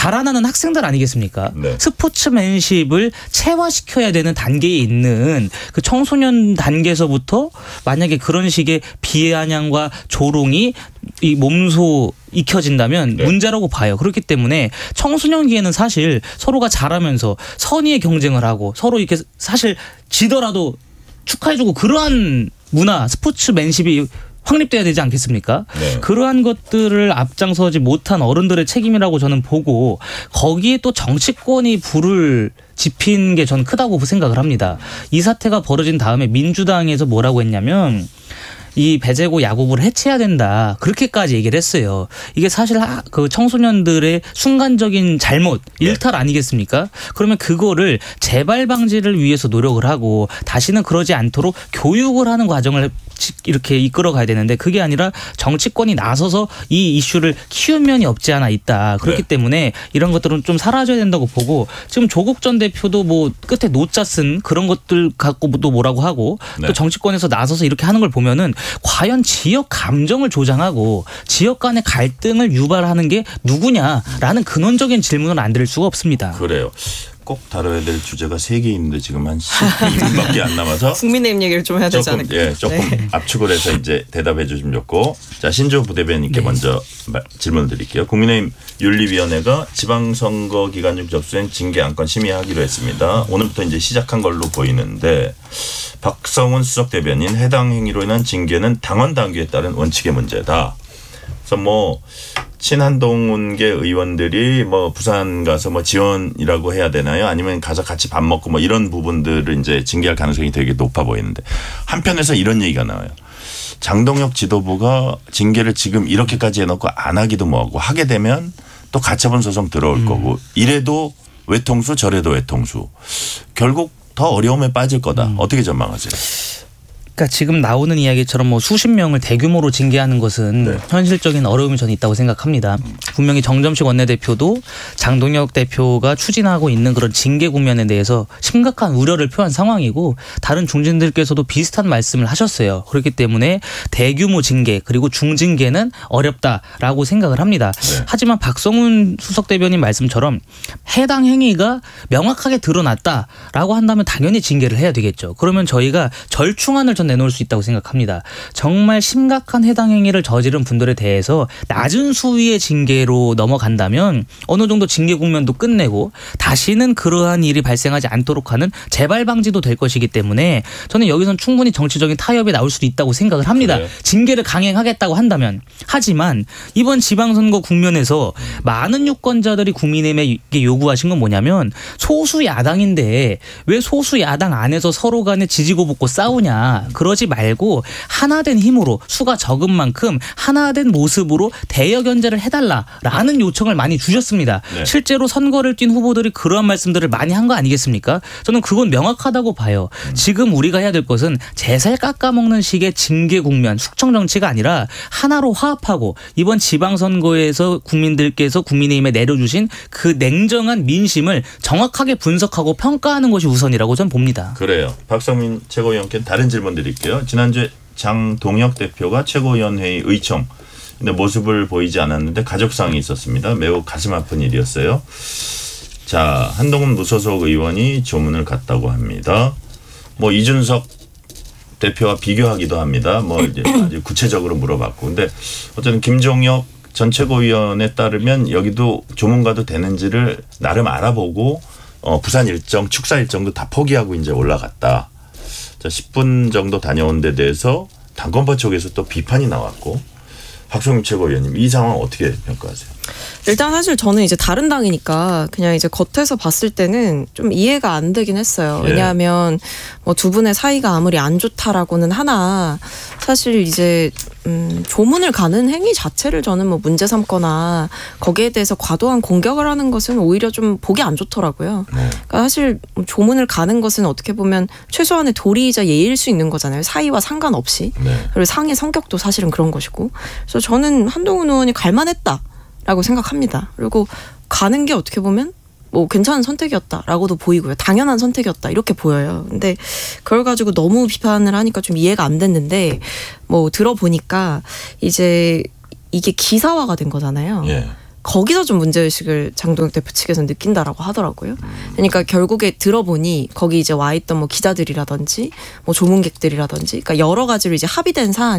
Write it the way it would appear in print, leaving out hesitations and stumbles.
자라나는 학생들 아니겠습니까? 네. 스포츠맨십을 체화시켜야 되는 단계에 있는 그 청소년 단계에서부터 만약에 그런 식의 비아냥과 조롱이 이 몸소 익혀진다면 네. 문제라고 봐요. 그렇기 때문에 청소년기에는 사실 서로가 자라면서 선의의 경쟁을 하고 서로 이렇게 사실 지더라도 축하해주고 그러한 문화, 스포츠맨십이 확립돼야 되지 않겠습니까? 네. 그러한 것들을 앞장서지 못한 어른들의 책임이라고 저는 보고 거기에 또 정치권이 불을 지핀 게 저는 크다고 생각을 합니다. 이 사태가 벌어진 다음에 민주당에서 뭐라고 했냐면 이 배제고 야구부를 해체해야 된다. 그렇게까지 얘기를 했어요. 이게 사실 그 청소년들의 순간적인 잘못, 일탈 아니겠습니까? 그러면 그거를 재발 방지를 위해서 노력을 하고 다시는 그러지 않도록 교육을 하는 과정을 이렇게 이끌어 가야 되는데 그게 아니라 정치권이 나서서 이 이슈를 키운 면이 없지 않아 있다. 그렇기 때문에 이런 것들은 좀 사라져야 된다고 보고 지금 조국 전 대표도 뭐 끝에 노자 쓴 그런 것들 갖고 또 뭐라고 하고 또 정치권에서 나서서 이렇게 하는 걸 보면은 과연 지역 감정을 조장하고 지역 간의 갈등을 유발하는 게 누구냐라는 근원적인 질문을 안 드릴 수가 없습니다. 그래요. 꼭 다뤄야 될 주제가 3개 있는데 지금 한 12분밖에 안 남아서 국민의힘 얘기를 좀 해야 되지 않을까? 예, 조금 압축을 해서 이제 대답해 주시면 좋고. 자, 신조 부대변인께 먼저 질문 드릴게요. 국민의힘 윤리위원회가 지방선거 기간 중 접수된 징계 안건 심의하기로 했습니다. 오늘부터 이제 시작한 걸로 보이는데 박성훈 수석 대변인 해당 행위로 인한 징계는 당원 당규에 따른 원칙의 문제다. 그래서 뭐 친한동훈계 의원들이 뭐 부산 가서 뭐 지원이라고 해야 되나요? 아니면 가서 같이 밥 먹고 뭐 이런 부분들을 이제 징계할 가능성이 되게 높아 보이는데 한편에서 이런 얘기가 나와요. 장동혁 지도부가 징계를 지금 이렇게까지 해놓고 안 하기도 뭐하고 하게 되면 또 가처분 소송 들어올 거고 이래도 외통수 저래도 외통수 결국 더 어려움에 빠질 거다. 어떻게 전망하세요? 그러니까 지금 나오는 이야기처럼 뭐 수십 명을 대규모로 징계하는 것은 현실적인 어려움이 저는 있다고 생각합니다. 분명히 정점식 원내대표도 장동혁 대표가 추진하고 있는 그런 징계 국면에 대해서 심각한 우려를 표한 상황이고 다른 중진들께서도 비슷한 말씀을 하셨어요. 그렇기 때문에 대규모 징계 그리고 중징계는 어렵다라고 생각을 합니다. 하지만 박성훈 수석 대변인 말씀처럼 해당 행위가 명확하게 드러났다라고 한다면 당연히 징계를 해야 되겠죠. 그러면 저희가 절충안을 내놓을 수 있다고 생각합니다. 정말 심각한 해당 행위를 저지른 분들에 대해서 낮은 수위의 징계로 넘어간다면 어느 정도 징계 국면도 끝내고 다시는 그러한 일이 발생하지 않도록 하는 재발 방지도 될 것이기 때문에 저는 여기선 충분히 정치적인 타협이 나올 수도 있다고 생각을 합니다. 그래요. 징계를 강행하겠다고 한다면. 하지만 이번 지방선거 국면에서 많은 유권자들이 국민의힘에게 요구하신 건 뭐냐면 소수 야당인데 왜 소수 야당 안에서 서로 간에 지지고 볶고 싸우냐. 그러지 말고 하나된 힘으로 수가 적은 만큼 하나된 모습으로 대여 견제를 해달라라는 요청을 많이 주셨습니다. 실제로 선거를 뛴 후보들이 그러한 말씀들을 많이 한 거 아니겠습니까? 저는 그건 명확하다고 봐요. 지금 우리가 해야 될 것은 제살 깎아먹는 식의 징계 국면, 숙청 정치가 아니라 하나로 화합하고 이번 지방선거에서 국민들께서 국민의힘에 내려주신 그 냉정한 민심을 정확하게 분석하고 평가하는 것이 우선이라고 저는 봅니다. 그래요. 박성민 최고위원께 다른 질문 드릴게요. 지난주에 장동혁 대표가 최고위원회의 의총 근데 모습을 보이지 않았는데 가족상이 있었습니다. 매우 가슴 아픈 일이었어요. 자, 한동훈 무소속 의원이 조문을 갔다고 합니다. 뭐 이준석 대표와 비교하기도 합니다. 뭐 이제 아주 구체적으로 물어봤고, 근데 어쨌든 김종혁 전 최고위원에 따르면 여기도 조문 가도 되는지를 나름 알아보고 부산 일정, 축사 일정도 다 포기하고 이제 올라갔다. 자, 10분 정도 다녀온 데 대해서 당권파 쪽에서 또 비판이 나왔고, 박성민 최고위원님 이 상황 어떻게 평가하세요? 일단 사실 저는 이제 다른 당이니까 그냥 이제 겉에서 봤을 때는 좀 이해가 안 되긴 했어요. 왜냐하면 뭐 두 분의 사이가 아무리 안 좋다라고는 하나 사실 이제 조문을 가는 행위 자체를 저는 뭐 문제 삼거나 거기에 대해서 과도한 공격을 하는 것은 오히려 좀 보기 안 좋더라고요. 그러니까 사실 조문을 가는 것은 어떻게 보면 최소한의 도리이자 예의일 수 있는 거잖아요. 사이와 상관없이. 그리고 상의 성격도 사실은 그런 것이고. 그래서 저는 한동훈 의원이 갈만했다라고 생각합니다. 그리고 가는 게 어떻게 보면 뭐 괜찮은 선택이었다라고도 보이고요. 당연한 선택이었다 이렇게 보여요. 근데 그걸 가지고 너무 비판을 하니까 좀 이해가 안 됐는데 뭐 들어보니까 이제 이게 기사화가 된 거잖아요. 거기서 좀 문제의식을 장동혁 대표 측에서 느낀다라고 하더라고요. 그러니까 결국에 들어보니 거기 이제 와 있던 뭐 기자들이라든지 뭐 조문객들이라든지 그러니까 여러 가지로 이제 합의된 사안